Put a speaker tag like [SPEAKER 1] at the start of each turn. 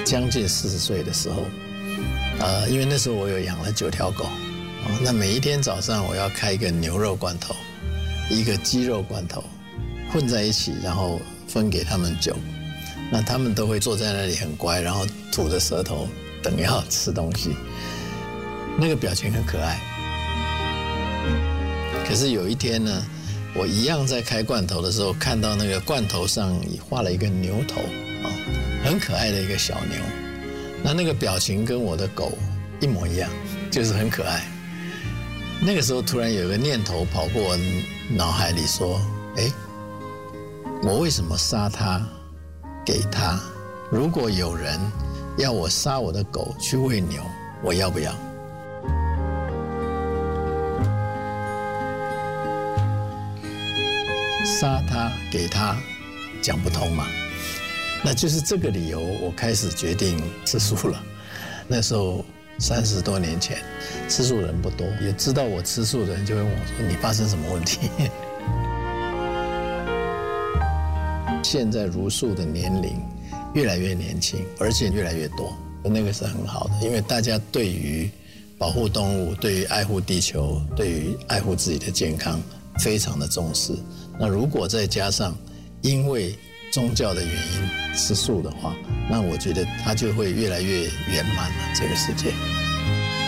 [SPEAKER 1] 将近40岁的时候，因为那时候我有养了9条狗，那每一天早上我要开一个牛肉罐头，一个鸡肉罐头，混在一起，然后分给他们酒。那他们都会坐在那里很乖，然后吐着舌头等要吃东西，那个表情很可爱。可是有一天呢，我一样在开罐头的时候，看到那个罐头上画了一个牛头啊，很可爱的一个小牛。那个表情跟我的狗一模一样，就是很可爱。那个时候突然有一个念头跑过我脑海里说：我为什么杀它？给他，如果有人要我杀我的狗去喂牛，我要不要？杀他给他，讲不通嘛。那就是这个理由，我开始决定吃素了。那时候30多年前，吃素人不多，也知道我吃素的人就会问我说：“你发生什么问题？”现在茹素的年龄越来越年轻，而且越来越多，那个是很好的，因为大家对于保护动物、对于爱护地球、对于爱护自己的健康非常的重视。那如果再加上因为宗教的原因吃素的话，那我觉得它就会越来越圆满了，这个世界。